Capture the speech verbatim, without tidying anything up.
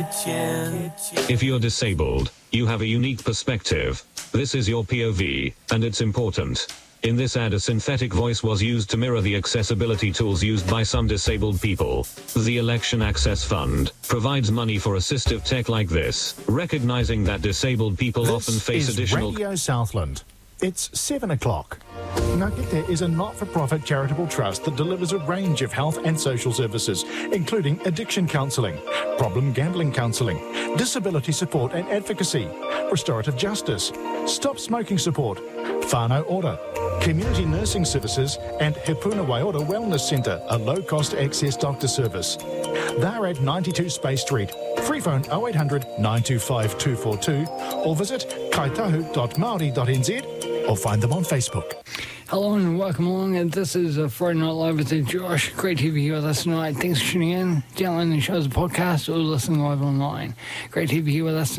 kitchen. If you're disabled, you have a unique perspective. This is your P O V, and it's important. In this ad, a synthetic voice was used to mirror the accessibility tools used by some disabled people. The Election Access Fund provides money for assistive tech like this, recognizing that disabled people This often face is additional... Radio Southland. It's seven o'clock. Ngakete is a not-for-profit charitable trust that delivers a range of health and social services, including addiction counselling, problem gambling counselling, disability support and advocacy, restorative justice, stop smoking support, whānau order, community nursing services, and Hepuna Waiora Wellness Centre, a low-cost access doctor service. They're at ninety-two Space Street. Free phone oh eight hundred, nine two five, two four two or visit kaitahu dot maori dot n z or find them on Facebook. Hello and welcome along. And this is a Friday Night Live with Josh. Great to have you with us tonight. Thanks for tuning in. Downloading the show as a podcast or listening live online. Great to have you with us.